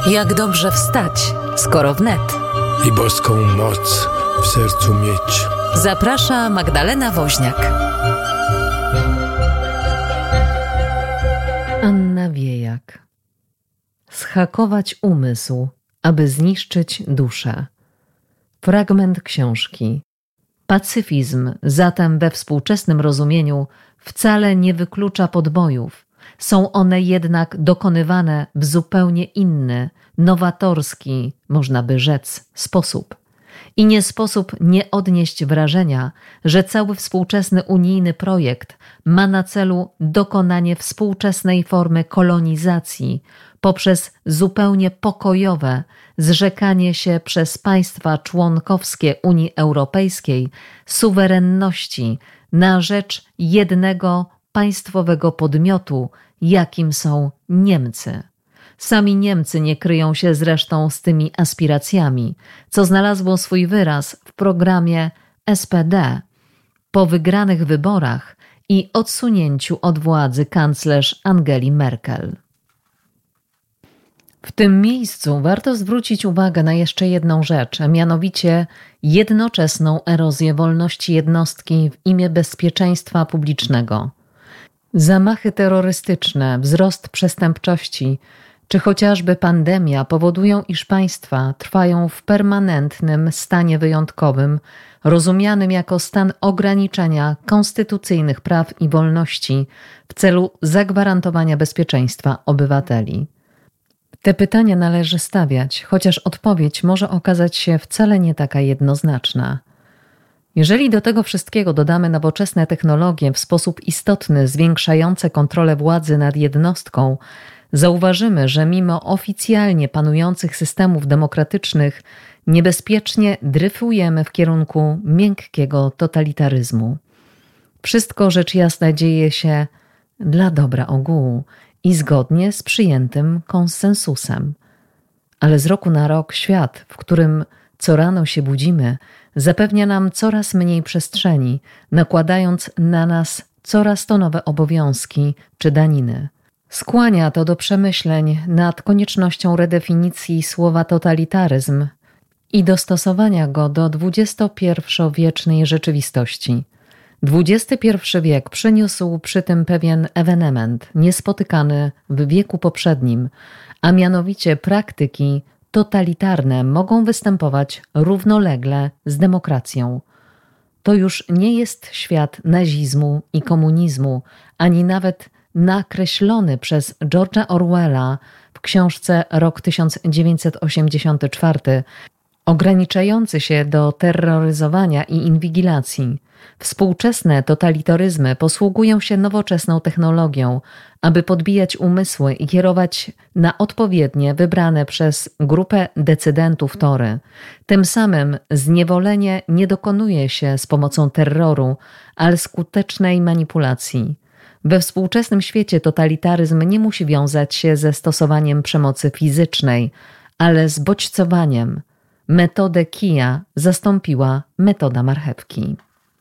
Jak dobrze wstać, skoro wnet. I boską moc w sercu mieć. Zaprasza Magdalena Woźniak. Anna Wiejak. Zhakować umysł, aby zniszczyć duszę. Fragment książki. Pacyfizm zatem we współczesnym rozumieniu wcale nie wyklucza podbojów. Są one jednak dokonywane w zupełnie inny, nowatorski, można by rzec, sposób. I nie sposób nie odnieść wrażenia, że cały współczesny unijny projekt ma na celu dokonanie współczesnej formy kolonizacji poprzez zupełnie pokojowe zrzekanie się przez państwa członkowskie Unii Europejskiej suwerenności na rzecz jednego państwowego podmiotu, jakim są Niemcy. Sami Niemcy nie kryją się zresztą z tymi aspiracjami, co znalazło swój wyraz w programie SPD. Po wygranych wyborach i odsunięciu od władzy kanclerz Angeli Merkel. W tym miejscu warto zwrócić uwagę na jeszcze jedną rzecz, a mianowicie jednoczesną erozję wolności jednostki w imię bezpieczeństwa publicznego. Zamachy terrorystyczne, wzrost przestępczości czy chociażby pandemia powodują, iż państwa trwają w permanentnym stanie wyjątkowym, rozumianym jako stan ograniczenia konstytucyjnych praw i wolności w celu zagwarantowania bezpieczeństwa obywateli. Te pytania należy stawiać, chociaż odpowiedź może okazać się wcale nie taka jednoznaczna. Jeżeli do tego wszystkiego dodamy nowoczesne technologie w sposób istotny zwiększające kontrolę władzy nad jednostką, zauważymy, że mimo oficjalnie panujących systemów demokratycznych niebezpiecznie dryfujemy w kierunku miękkiego totalitaryzmu. Wszystko rzecz jasna dzieje się dla dobra ogółu i zgodnie z przyjętym konsensusem. Ale z roku na rok świat, w którym co rano się budzimy, zapewnia nam coraz mniej przestrzeni, nakładając na nas coraz to nowe obowiązki czy daniny. Skłania to do przemyśleń nad koniecznością redefinicji słowa totalitaryzm i dostosowania go do XXI-wiecznej rzeczywistości. XXI wiek przyniósł przy tym pewien ewenement niespotykany w wieku poprzednim, a mianowicie praktyki totalitarne mogą występować równolegle z demokracją. To już nie jest świat nazizmu i komunizmu, ani nawet nakreślony przez George'a Orwella w książce Rok 1984, ograniczający się do terroryzowania i inwigilacji. Współczesne totalitaryzmy posługują się nowoczesną technologią, aby podbijać umysły i kierować na odpowiednie wybrane przez grupę decydentów tory. Tym samym zniewolenie nie dokonuje się z pomocą terroru, ale skutecznej manipulacji. We współczesnym świecie totalitaryzm nie musi wiązać się ze stosowaniem przemocy fizycznej, ale z bodźcowaniem. Metodę kija zastąpiła metoda marchewki.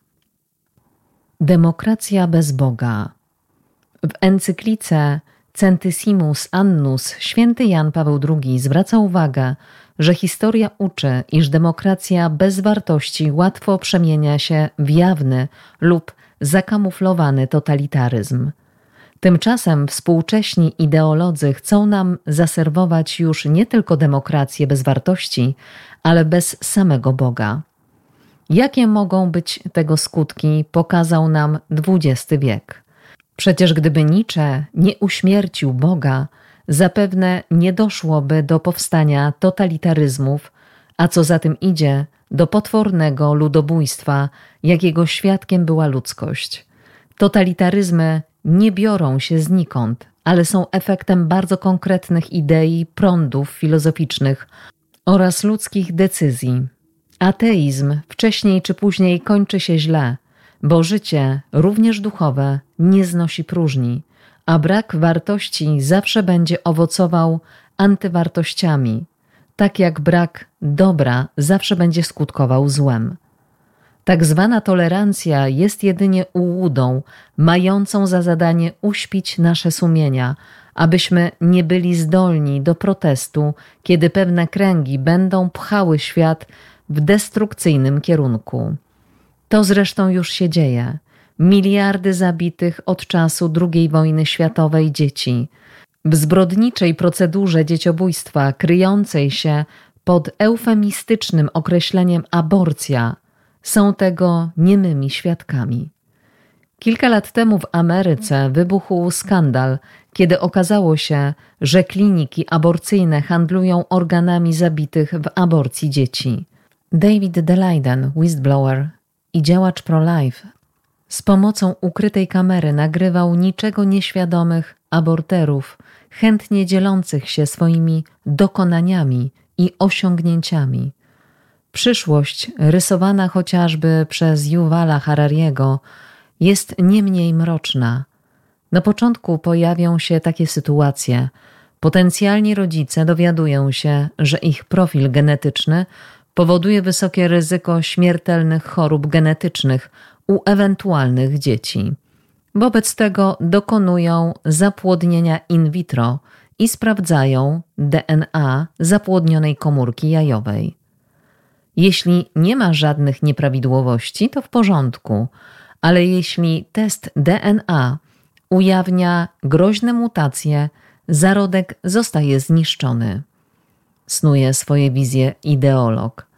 Demokracja bez Boga. W encyklice Centesimus Annus święty Jan Paweł II zwraca uwagę, że historia uczy, iż demokracja bez wartości łatwo przemienia się w jawny lub zakamuflowany totalitaryzm. Tymczasem współcześni ideolodzy chcą nam zaserwować już nie tylko demokrację bez wartości, ale bez samego Boga. Jakie mogą być tego skutki, pokazał nam XX wiek. Przecież gdyby Nietzsche nie uśmiercił Boga, zapewne nie doszłoby do powstania totalitaryzmów, a co za tym idzie, do potwornego ludobójstwa, jakiego świadkiem była ludzkość. Totalitaryzmy nie biorą się znikąd, ale są efektem bardzo konkretnych idei, prądów filozoficznych oraz ludzkich decyzji. Ateizm wcześniej czy później kończy się źle, bo życie, również duchowe, nie znosi próżni, a brak wartości zawsze będzie owocował antywartościami, tak jak brak dobra zawsze będzie skutkował złem. Tak zwana tolerancja jest jedynie ułudą, mającą za zadanie uśpić nasze sumienia, abyśmy nie byli zdolni do protestu, kiedy pewne kręgi będą pchały świat w destrukcyjnym kierunku. To zresztą już się dzieje. Miliardy zabitych od czasu II wojny światowej dzieci. W zbrodniczej procedurze dzieciobójstwa kryjącej się pod eufemistycznym określeniem aborcja są tego niemymi świadkami. Kilka lat temu w Ameryce wybuchł skandal, kiedy okazało się, że kliniki aborcyjne handlują organami zabitych w aborcji dzieci. David Daleiden, whistleblower i działacz pro-life, z pomocą ukrytej kamery nagrywał niczego nieświadomych aborterów, chętnie dzielących się swoimi dokonaniami i osiągnięciami. Przyszłość, rysowana chociażby przez Yuvala Harariego, jest nie mniej mroczna. Na początku pojawią się takie sytuacje. Potencjalni rodzice dowiadują się, że ich profil genetyczny powoduje wysokie ryzyko śmiertelnych chorób genetycznych u ewentualnych dzieci. Wobec tego dokonują zapłodnienia in vitro i sprawdzają DNA zapłodnionej komórki jajowej. Jeśli nie ma żadnych nieprawidłowości, to w porządku, ale jeśli test DNA ujawnia groźne mutacje, zarodek zostaje zniszczony. Snuje swoje wizje ideolog.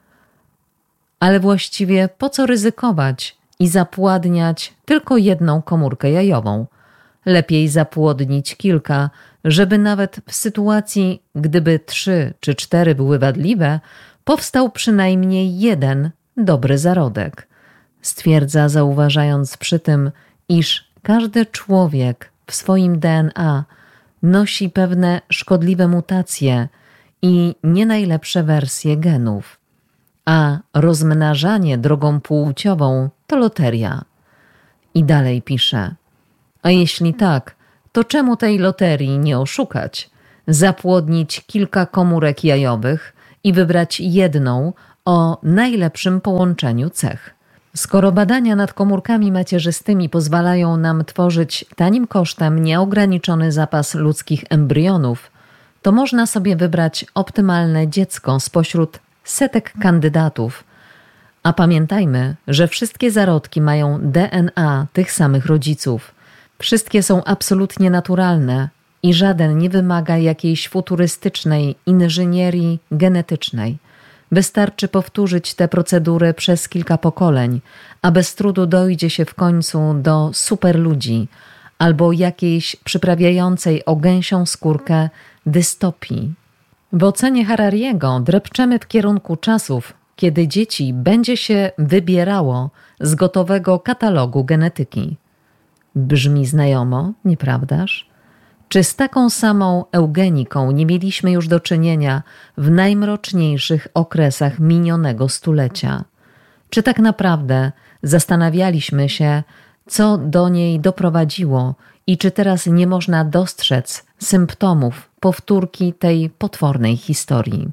Ale właściwie po co ryzykować i zapładniać tylko jedną komórkę jajową? Lepiej zapłodnić kilka, żeby nawet w sytuacji, gdyby 3 czy 4 były wadliwe, powstał przynajmniej jeden dobry zarodek. Stwierdza, zauważając przy tym, iż każdy człowiek w swoim DNA nosi pewne szkodliwe mutacje i nie najlepsze wersje genów, a rozmnażanie drogą płciową to loteria. I dalej pisze: a jeśli tak, to czemu tej loterii nie oszukać? Zapłodnić kilka komórek jajowych i wybrać jedną o najlepszym połączeniu cech. Skoro badania nad komórkami macierzystymi pozwalają nam tworzyć tanim kosztem nieograniczony zapas ludzkich embrionów, to można sobie wybrać optymalne dziecko spośród setek kandydatów. A pamiętajmy, że wszystkie zarodki mają DNA tych samych rodziców. Wszystkie są absolutnie naturalne i żaden nie wymaga jakiejś futurystycznej inżynierii genetycznej. Wystarczy powtórzyć tę procedurę przez kilka pokoleń, a bez trudu dojdzie się w końcu do superludzi albo jakiejś przyprawiającej o gęsią skórkę dystopii. W ocenie Harariego drepczemy w kierunku czasów, kiedy dzieci będzie się wybierało z gotowego katalogu genetyki. Brzmi znajomo, nieprawdaż? Czy z taką samą eugeniką nie mieliśmy już do czynienia w najmroczniejszych okresach minionego stulecia? Czy tak naprawdę zastanawialiśmy się, co do niej doprowadziło i czy teraz nie można dostrzec symptomów powtórki tej potwornej historii?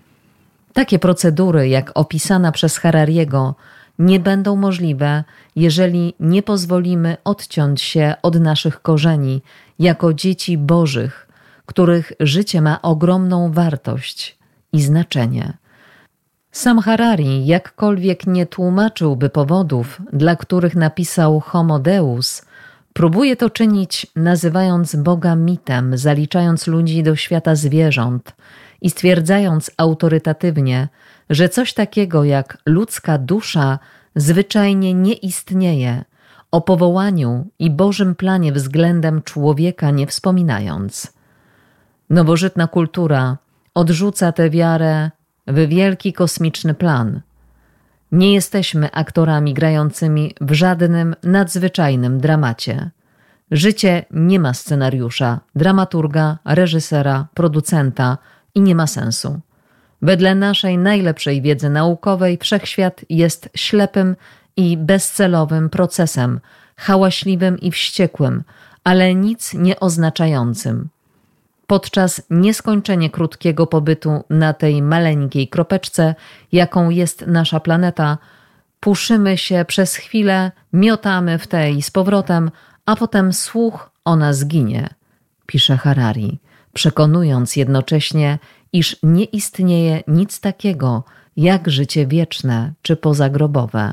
Takie procedury, jak opisana przez Harariego, nie będą możliwe, jeżeli nie pozwolimy odciąć się od naszych korzeni jako dzieci bożych, których życie ma ogromną wartość i znaczenie. Sam Harari jakkolwiek nie tłumaczyłby powodów, dla których napisał Homo Deus, próbuje to czynić, nazywając Boga mitem, zaliczając ludzi do świata zwierząt i stwierdzając autorytatywnie, że coś takiego jak ludzka dusza zwyczajnie nie istnieje, o powołaniu i Bożym planie względem człowieka nie wspominając. Nowożytna kultura odrzuca tę wiarę w wielki kosmiczny plan. Nie jesteśmy aktorami grającymi w żadnym nadzwyczajnym dramacie. Życie nie ma scenariusza, dramaturga, reżysera, producenta i nie ma sensu. Wedle naszej najlepszej wiedzy naukowej wszechświat jest ślepym i bezcelowym procesem, hałaśliwym i wściekłym, ale nic nie oznaczającym. Podczas nieskończenie krótkiego pobytu na tej maleńkiej kropeczce, jaką jest nasza planeta, puszymy się przez chwilę, miotamy w tej z powrotem, a potem słuch o nas ginie. pisze Harari, przekonując jednocześnie, iż nie istnieje nic takiego jak życie wieczne czy pozagrobowe.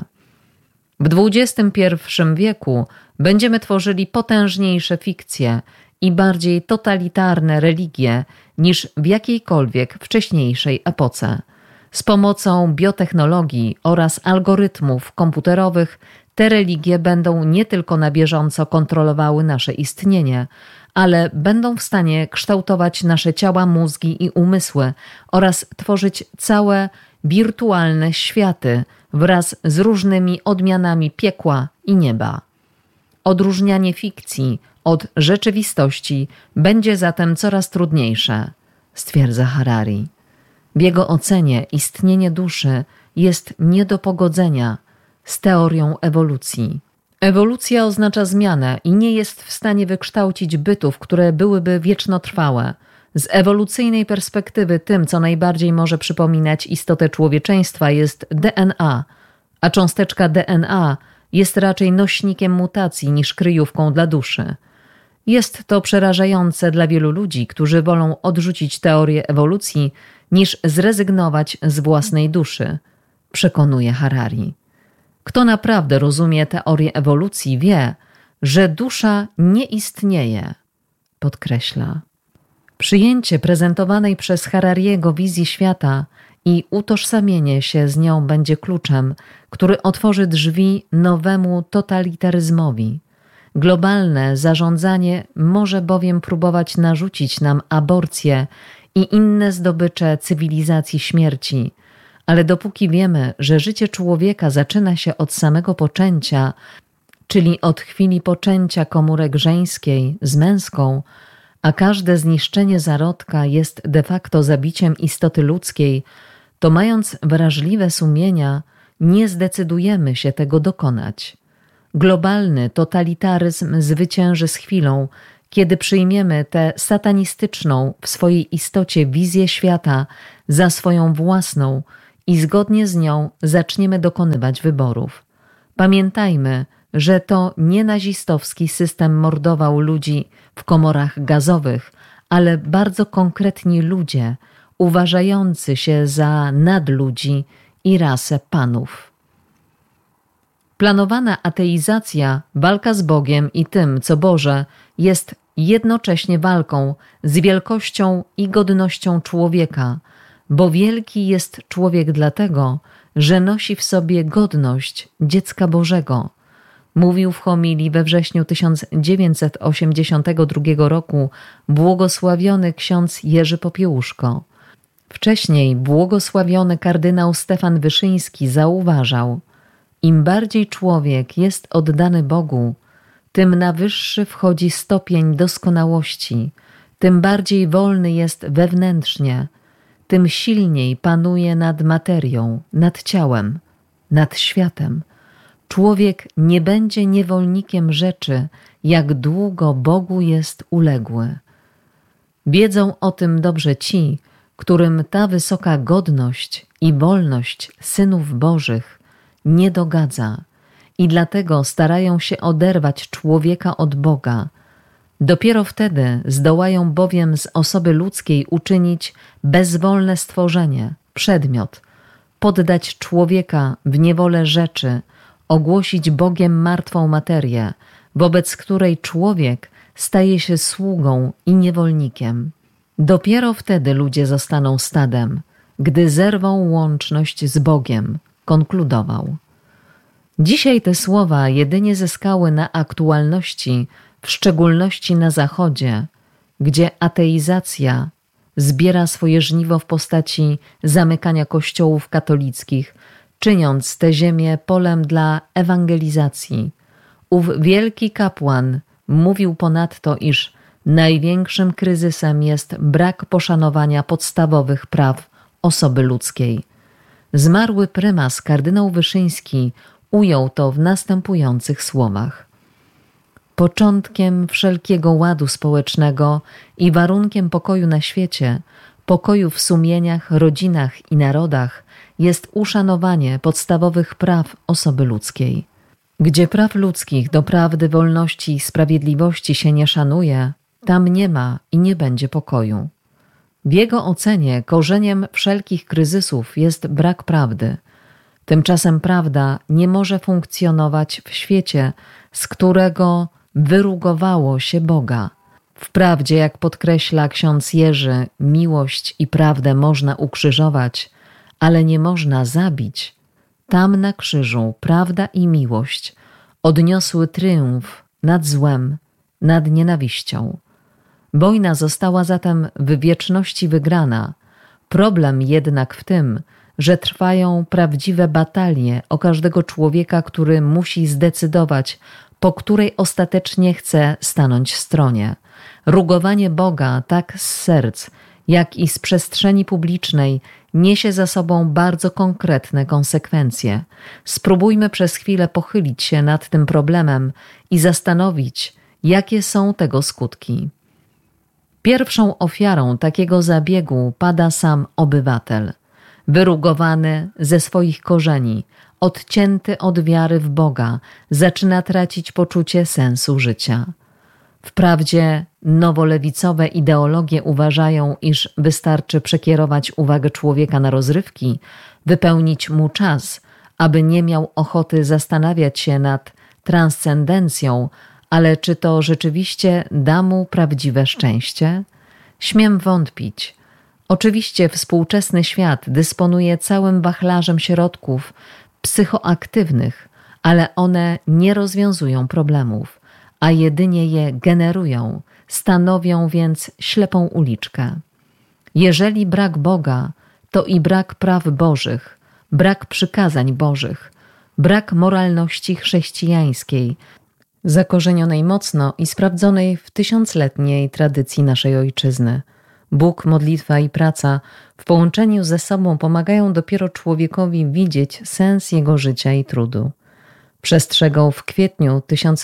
W XXI wieku będziemy tworzyli potężniejsze fikcje i bardziej totalitarne religie niż w jakiejkolwiek wcześniejszej epoce. Z pomocą biotechnologii oraz algorytmów komputerowych te religie będą nie tylko na bieżąco kontrolowały nasze istnienie, ale będą w stanie kształtować nasze ciała, mózgi i umysły oraz tworzyć całe wirtualne światy wraz z różnymi odmianami piekła i nieba. Odróżnianie fikcji od rzeczywistości będzie zatem coraz trudniejsze, stwierdza Harari. W jego ocenie istnienie duszy jest nie do pogodzenia z teorią ewolucji. Ewolucja oznacza zmianę i nie jest w stanie wykształcić bytów, które byłyby wiecznotrwałe. Z ewolucyjnej perspektywy tym, co najbardziej może przypominać istotę człowieczeństwa, jest DNA, a cząsteczka DNA jest raczej nośnikiem mutacji niż kryjówką dla duszy. Jest to przerażające dla wielu ludzi, którzy wolą odrzucić teorię ewolucji, niż zrezygnować z własnej duszy, przekonuje Harari. Kto naprawdę rozumie teorię ewolucji, wie, że dusza nie istnieje, podkreśla. Przyjęcie prezentowanej przez Harariego wizji świata i utożsamienie się z nią będzie kluczem, który otworzy drzwi nowemu totalitaryzmowi. Globalne zarządzanie może bowiem próbować narzucić nam aborcję i inne zdobycze cywilizacji śmierci, ale dopóki wiemy, że życie człowieka zaczyna się od samego poczęcia, czyli od chwili poczęcia komórek żeńskiej z męską, a każde zniszczenie zarodka jest de facto zabiciem istoty ludzkiej, to mając wrażliwe sumienia, nie zdecydujemy się tego dokonać. Globalny totalitaryzm zwycięży z chwilą, kiedy przyjmiemy tę satanistyczną w swojej istocie wizję świata za swoją własną i zgodnie z nią zaczniemy dokonywać wyborów. Pamiętajmy, że to nie nazistowski system mordował ludzi w komorach gazowych, ale bardzo konkretni ludzie, uważający się za nadludzi i rasę panów. Planowana ateizacja, walka z Bogiem i tym, co Boże, jest jednocześnie walką z wielkością i godnością człowieka, bo wielki jest człowiek dlatego, że nosi w sobie godność dziecka Bożego, mówił w homilii we wrześniu 1982 roku błogosławiony ksiądz Jerzy Popiełuszko. Wcześniej błogosławiony kardynał Stefan Wyszyński zauważał: im bardziej człowiek jest oddany Bogu, tym na wyższy wchodzi stopień doskonałości, tym bardziej wolny jest wewnętrznie, tym silniej panuje nad materią, nad ciałem, nad światem. Człowiek nie będzie niewolnikiem rzeczy, jak długo Bogu jest uległy. Wiedzą o tym dobrze ci, którym ta wysoka godność i wolność synów Bożych nie dogadza i dlatego starają się oderwać człowieka od Boga. Dopiero wtedy zdołają bowiem z osoby ludzkiej uczynić bezwolne stworzenie, przedmiot, poddać człowieka w niewolę rzeczy, ogłosić Bogiem martwą materię, wobec której człowiek staje się sługą i niewolnikiem. Dopiero wtedy ludzie zostaną stadem, gdy zerwą łączność z Bogiem, konkludował. Dzisiaj te słowa jedynie zyskały na aktualności, w szczególności na Zachodzie, gdzie ateizacja zbiera swoje żniwo w postaci zamykania kościołów katolickich, czyniąc tę ziemię polem dla ewangelizacji. Ów wielki kapłan mówił ponadto, iż największym kryzysem jest brak poszanowania podstawowych praw osoby ludzkiej. Zmarły prymas kardynał Wyszyński ujął to w następujących słowach. Początkiem wszelkiego ładu społecznego i warunkiem pokoju na świecie, pokoju w sumieniach, rodzinach i narodach jest uszanowanie podstawowych praw osoby ludzkiej. Gdzie praw ludzkich do prawdy, wolności i sprawiedliwości się nie szanuje, tam nie ma i nie będzie pokoju. W jego ocenie korzeniem wszelkich kryzysów jest brak prawdy. Tymczasem prawda nie może funkcjonować w świecie, z którego wyrugowało się Boga. Wprawdzie, jak podkreśla ksiądz Jerzy, miłość i prawdę można ukrzyżować, ale nie można zabić. Tam na krzyżu prawda i miłość odniosły tryumf nad złem, nad nienawiścią. Wojna została zatem w wieczności wygrana. Problem jednak w tym, że trwają prawdziwe batalie o każdego człowieka, który musi zdecydować, po której ostatecznie chce stanąć stronie. Rugowanie Boga tak z serc, jak i z przestrzeni publicznej niesie za sobą bardzo konkretne konsekwencje. Spróbujmy przez chwilę pochylić się nad tym problemem i zastanowić, jakie są tego skutki. Pierwszą ofiarą takiego zabiegu pada sam obywatel. Wyrugowany ze swoich korzeni, odcięty od wiary w Boga, zaczyna tracić poczucie sensu życia. Wprawdzie nowolewicowe ideologie uważają, iż wystarczy przekierować uwagę człowieka na rozrywki, wypełnić mu czas, aby nie miał ochoty zastanawiać się nad transcendencją, ale czy to rzeczywiście da mu prawdziwe szczęście? Śmiem wątpić. Oczywiście współczesny świat dysponuje całym wachlarzem środków psychoaktywnych, ale one nie rozwiązują problemów, a jedynie je generują, stanowią więc ślepą uliczkę. Jeżeli brak Boga, to i brak praw bożych, brak przykazań bożych, brak moralności chrześcijańskiej, zakorzenionej mocno i sprawdzonej w tysiącletniej tradycji naszej ojczyzny. Bóg, modlitwa i praca w połączeniu ze sobą pomagają dopiero człowiekowi widzieć sens jego życia i trudu. Przestrzegał w kwietniu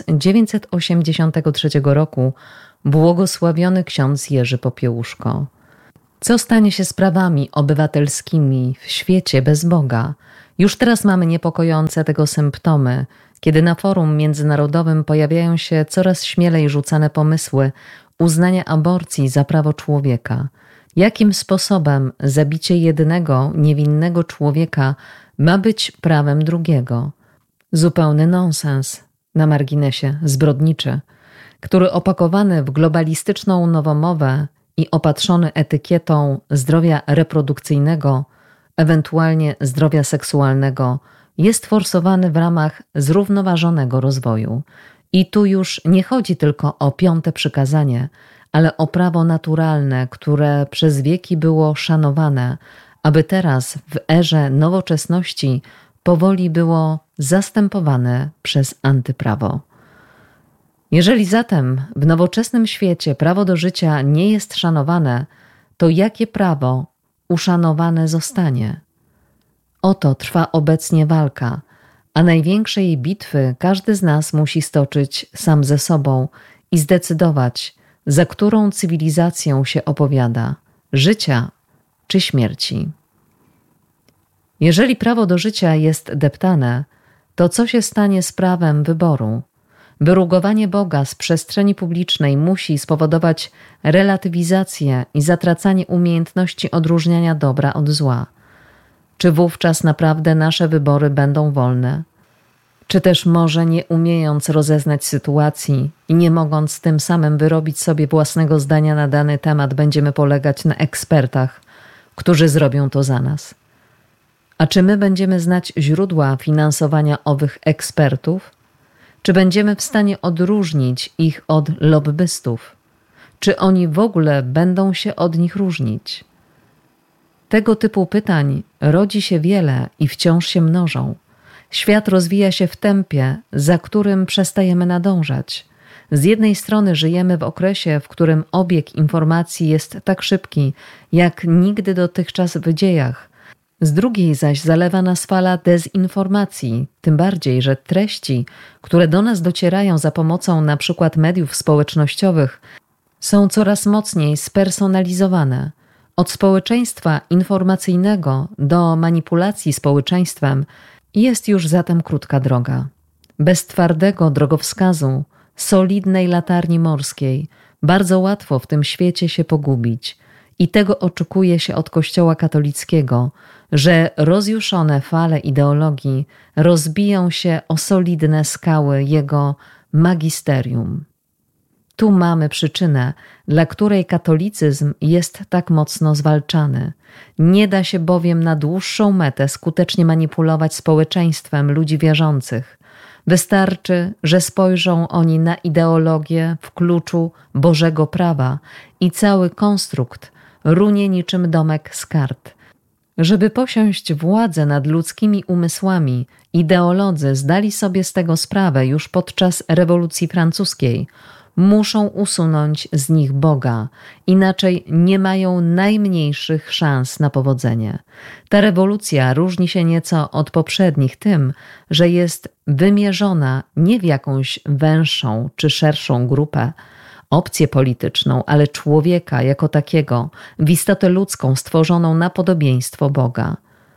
1983 roku błogosławiony ksiądz Jerzy Popiełuszko. Co stanie się z prawami obywatelskimi w świecie bez Boga? Już teraz mamy niepokojące tego symptomy, kiedy na forum międzynarodowym pojawiają się coraz śmielej rzucane pomysły uznania aborcji za prawo człowieka. Jakim sposobem zabicie jednego niewinnego człowieka ma być prawem drugiego? Zupełny nonsens, na marginesie zbrodniczy, który opakowany w globalistyczną nowomowę i opatrzony etykietą zdrowia reprodukcyjnego, ewentualnie zdrowia seksualnego, jest forsowany w ramach zrównoważonego rozwoju. I tu już nie chodzi tylko o 5. przykazanie, ale o prawo naturalne, które przez wieki było szanowane, aby teraz w erze nowoczesności powoli było zastępowane przez antyprawo. Jeżeli zatem w nowoczesnym świecie prawo do życia nie jest szanowane, to jakie prawo uszanowane zostanie? Oto trwa obecnie walka, a największe jej bitwy każdy z nas musi stoczyć sam ze sobą i zdecydować, za którą cywilizacją się opowiada – życia czy śmierci. Jeżeli prawo do życia jest deptane, to co się stanie z prawem wyboru? Wyrugowanie Boga z przestrzeni publicznej musi spowodować relatywizację i zatracanie umiejętności odróżniania dobra od zła. Czy wówczas naprawdę nasze wybory będą wolne? Czy też może nie umiejąc rozeznać sytuacji i nie mogąc tym samym wyrobić sobie własnego zdania na dany temat, będziemy polegać na ekspertach, którzy zrobią to za nas? A czy my będziemy znać źródła finansowania owych ekspertów? Czy będziemy w stanie odróżnić ich od lobbystów? Czy oni w ogóle będą się od nich różnić? Tego typu pytań rodzi się wiele i wciąż się mnożą. Świat rozwija się w tempie, za którym przestajemy nadążać. Z jednej strony żyjemy w okresie, w którym obieg informacji jest tak szybki, jak nigdy dotychczas w dziejach. Z drugiej zaś zalewa nas fala dezinformacji, tym bardziej, że treści, które do nas docierają za pomocą np. mediów społecznościowych, są coraz mocniej spersonalizowane. Od społeczeństwa informacyjnego do manipulacji społeczeństwem jest już zatem krótka droga. Bez twardego drogowskazu, solidnej latarni morskiej, Bardzo łatwo w tym świecie się pogubić i tego oczekuje się od Kościoła katolickiego, że rozjuszone fale ideologii rozbiją się o solidne skały jego magisterium. Tu mamy przyczynę, dla której katolicyzm jest tak mocno zwalczany. Nie da się bowiem na dłuższą metę skutecznie manipulować społeczeństwem ludzi wierzących. Wystarczy, że spojrzą oni na ideologię w kluczu Bożego prawa i cały konstrukt runie niczym domek z kart. Żeby posiąść władzę nad ludzkimi umysłami, ideolodzy zdali sobie z tego sprawę już podczas rewolucji francuskiej. Muszą usunąć z nich Boga, inaczej nie mają najmniejszych szans na powodzenie. Ta rewolucja różni się nieco od poprzednich tym, że jest wymierzona nie w jakąś węższą czy szerszą grupę, opcję polityczną, ale człowieka jako takiego, w istotę ludzką stworzoną na podobieństwo Boga.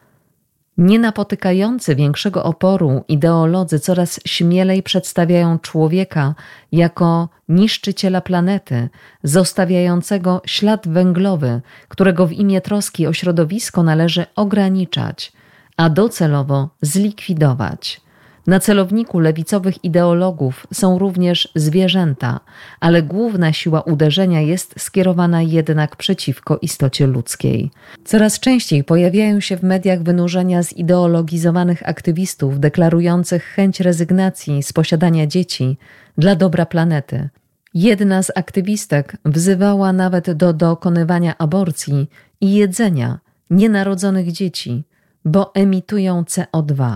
Nie napotykający większego oporu ideolodzy coraz śmielej przedstawiają człowieka jako niszczyciela planety, zostawiającego ślad węglowy, którego w imię troski o środowisko należy ograniczać, a docelowo zlikwidować. Na celowniku lewicowych ideologów są również zwierzęta, ale główna siła uderzenia jest skierowana jednak przeciwko istocie ludzkiej. Coraz częściej pojawiają się w mediach wynurzenia zideologizowanych aktywistów deklarujących chęć rezygnacji z posiadania dzieci dla dobra planety. Jedna z aktywistek wzywała nawet do dokonywania aborcji i jedzenia nienarodzonych dzieci, bo emitują CO2.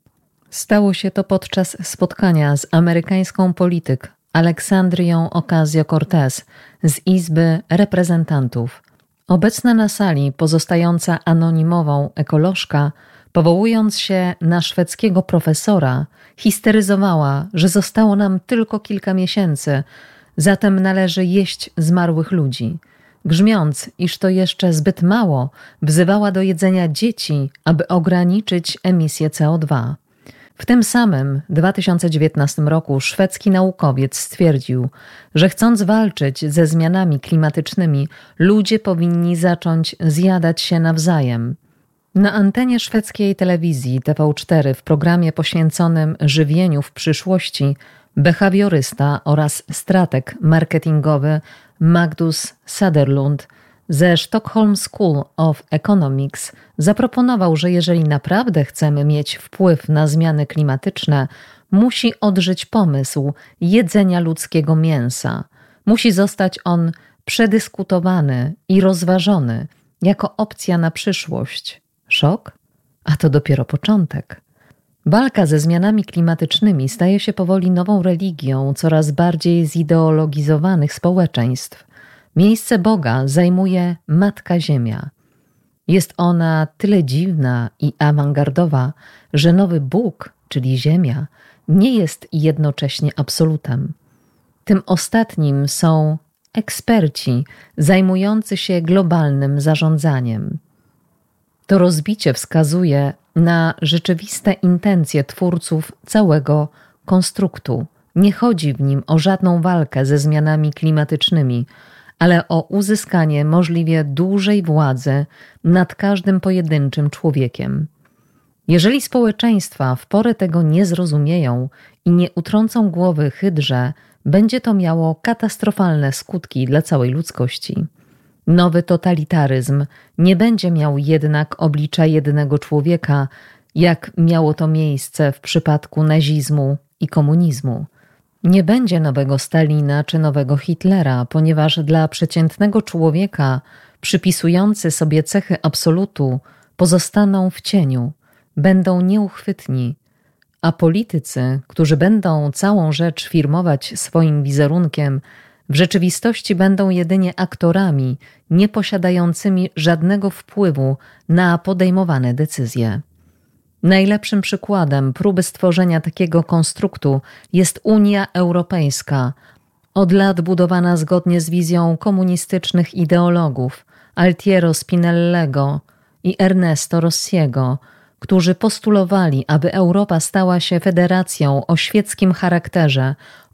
Stało się to podczas spotkania z amerykańską polityk Alexandrią Ocasio-Cortez z Izby Reprezentantów. Obecna na sali, pozostająca anonimową ekolożka, powołując się na szwedzkiego profesora, histeryzowała, że zostało nam tylko kilka miesięcy, zatem należy jeść zmarłych ludzi. Grzmiąc, iż to jeszcze zbyt mało, wzywała do jedzenia dzieci, aby ograniczyć emisję CO2. W tym samym 2019 roku szwedzki naukowiec stwierdził, że chcąc walczyć ze zmianami klimatycznymi, ludzie powinni zacząć zjadać się nawzajem. Na antenie szwedzkiej telewizji TV4 w programie poświęconym żywieniu w przyszłości behawiorysta oraz strateg marketingowy Magnus Söderlund ze Stockholm School of Economics zaproponował, że jeżeli naprawdę chcemy mieć wpływ na zmiany klimatyczne, musi odżyć pomysł jedzenia ludzkiego mięsa. Musi zostać on przedyskutowany i rozważony jako opcja na przyszłość. Szok? A to dopiero początek. Walka ze zmianami klimatycznymi staje się powoli nową religią coraz bardziej zideologizowanych społeczeństw. Miejsce Boga zajmuje Matka Ziemia. Jest ona tyle dziwna i awangardowa, że nowy Bóg, czyli Ziemia, nie jest jednocześnie absolutem. Tym ostatnim są eksperci zajmujący się globalnym zarządzaniem. To rozbicie wskazuje na rzeczywiste intencje twórców całego konstruktu. Nie chodzi w nim o żadną walkę ze zmianami klimatycznymi, ale o uzyskanie możliwie dużej władzy nad każdym pojedynczym człowiekiem. Jeżeli społeczeństwa w porę tego nie zrozumieją i nie utrącą głowy hydrze, będzie to miało katastrofalne skutki dla całej ludzkości. Nowy totalitaryzm nie będzie miał jednak oblicza jednego człowieka, jak miało to miejsce w przypadku nazizmu i komunizmu. Nie będzie nowego Stalina czy nowego Hitlera, ponieważ dla przeciętnego człowieka przypisujący sobie cechy absolutu pozostaną w cieniu, będą nieuchwytni, a politycy, którzy będą całą rzecz firmować swoim wizerunkiem, w rzeczywistości będą jedynie aktorami, nie posiadającymi żadnego wpływu na podejmowane decyzje. Najlepszym przykładem próby stworzenia takiego konstruktu jest Unia Europejska, od lat budowana zgodnie z wizją komunistycznych ideologów Altiero Spinellego i Ernesto Rossiego, którzy postulowali, aby Europa stała się federacją o świeckim charakterze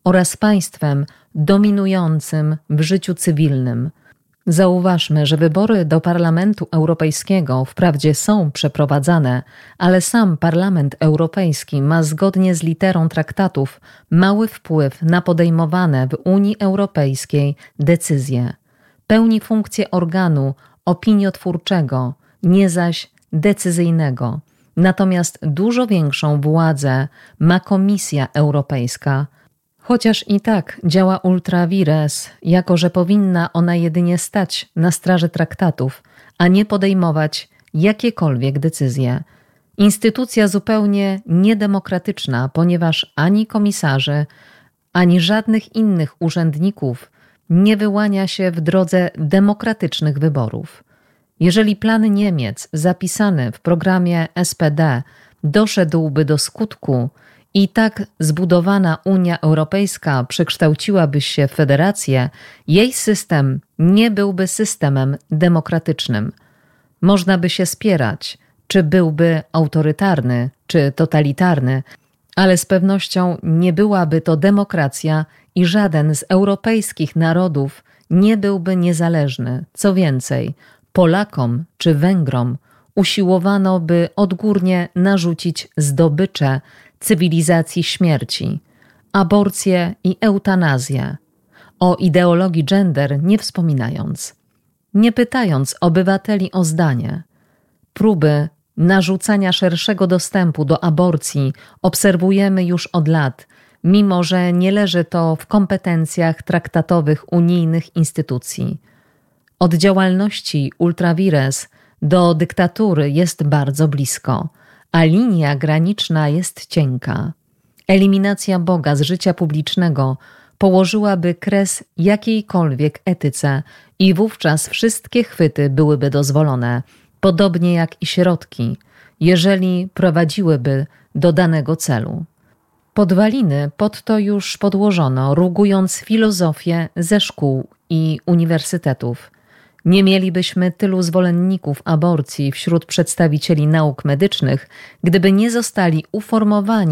oraz państwem dominującym w życiu cywilnym. Zauważmy, że wybory do Parlamentu Europejskiego wprawdzie są przeprowadzane, ale sam Parlament Europejski ma zgodnie z literą traktatów mały wpływ na podejmowane w Unii Europejskiej decyzje. Pełni funkcję organu opiniotwórczego, nie zaś decyzyjnego. Natomiast dużo większą władzę ma Komisja Europejska, chociaż i tak działa ultra vires, jako że powinna ona jedynie stać na straży traktatów, a nie podejmować jakiekolwiek decyzje. Instytucja zupełnie niedemokratyczna, ponieważ ani komisarzy, ani żadnych innych urzędników nie wyłania się w drodze demokratycznych wyborów. Jeżeli plan Niemiec zapisany w programie SPD doszedłby do skutku i tak zbudowana Unia Europejska przekształciłaby się w federację, jej system nie byłby systemem demokratycznym. Można by się spierać, czy byłby autorytarny, czy totalitarny, ale z pewnością nie byłaby to demokracja i żaden z europejskich narodów nie byłby niezależny. Co więcej, Polakom czy Węgrom usiłowano by odgórnie narzucić zdobycze cywilizacji śmierci, aborcję i eutanazję, o ideologii gender nie wspominając, nie pytając obywateli o zdanie. Próby narzucania szerszego dostępu do aborcji obserwujemy już od lat, mimo że nie leży to w kompetencjach traktatowych unijnych instytucji. Od działalności ultra vires do dyktatury jest bardzo blisko, a linia graniczna jest cienka. Eliminacja Boga z życia publicznego położyłaby kres jakiejkolwiek etyce i wówczas wszystkie chwyty byłyby dozwolone, podobnie jak i środki, jeżeli prowadziłyby do danego celu. Podwaliny pod to już podłożono, rugując filozofię ze szkół i uniwersytetów. Nie mielibyśmy tylu zwolenników aborcji wśród przedstawicieli nauk medycznych, gdyby nie zostali uformowani